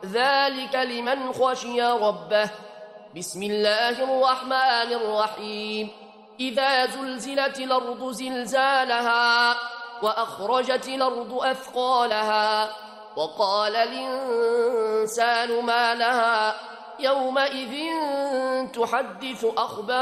ذلك لمن خشي ربه. بسم الله الرحمن الرحيم. إذا زلزلت الأرض زلزالها وأخرجت الأرض أثقالها وقال الإنسان ما لها يومئذ تحدث أخبارها